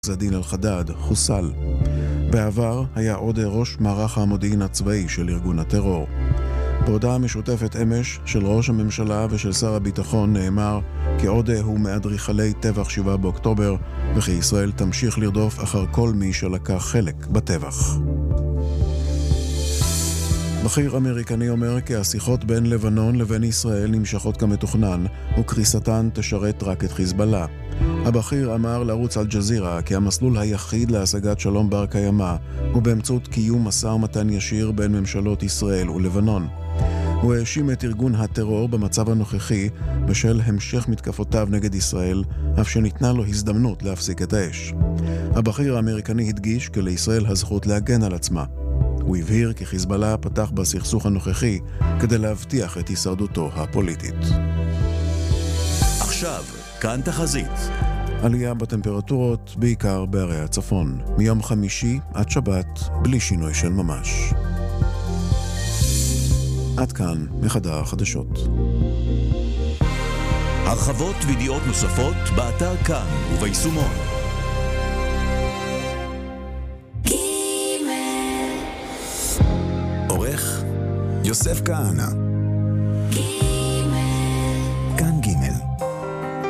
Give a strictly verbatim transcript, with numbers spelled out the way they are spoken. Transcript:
זדין אל-חדד חוסל. בעבר היה עודה ראש מערך המודיעין הצבאי של ארגון הטרור. בהודעה משותפת אמש של ראש הממשלה ושל שר הביטחון נאמר כי עודה הוא מאדריכלי טבח שבעה באוקטובר וכי ישראל תמשיך לרדוף אחר כל מי שלקח חלק בטבח. בכיר אמריקני אומר כי השיחות בין לבנון לבין ישראל נמשכות כמתוכנן וקריסתן תשרת רק את חיזבאללה. הבכיר אמר לערוץ אל-ג'זירה כי המסלול היחיד להשגת שלום בר קיימא הוא באמצעות קיום משא ומתן ישיר בין ממשלות ישראל ולבנון. הוא האשים את ארגון הטרור במצב הנוכחי בשל המשך מתקפותיו נגד ישראל, אף שניתנה לו הזדמנות להפסיק את האש. הבכיר האמריקני הדגיש כי לישראל הזכות להגן על עצמה. הוא הבהיר כי חיזבאללה פתח בסכסוך הנוכחי כדי להבטיח את הישרדותו הפוליטית. עכשיו, כאן תחזית. עלייה בטמפרטורות, בעיקר בערי הצפון. מיום חמישי עד שבת, בלי שינוי של ממש. עד כאן מחדר החדשות. הרחבות וידיעות נוספות באתר כאן וביישומון. עורך יוסף כהנא.